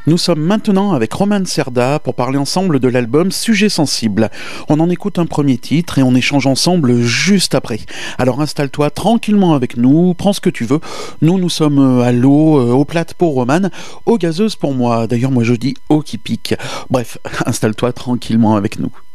Nous sommes maintenant avec Roman Cerda pour parler ensemble de l'album Sujet sensible. On en écoute un premier titre et on échange ensemble juste après. Alors installe-toi tranquillement avec nous, prends ce que tu veux. Nous sommes à l'eau, aux plates pour Roman, aux gazeuses pour moi. D'ailleurs moi je dis eau qui pique. Bref, installe-toi tranquillement avec nous.